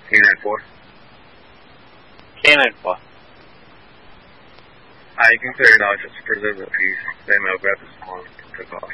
K-9-4. K-9-4. You can clear now just to preserve the peace. Then I'll grab this one to take off.